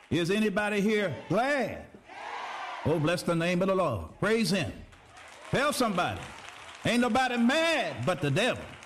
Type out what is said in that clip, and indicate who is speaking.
Speaker 1: Is anybody here glad? Oh, bless the name of the Lord. Praise him. Tell somebody. Ain't nobody mad but the devil.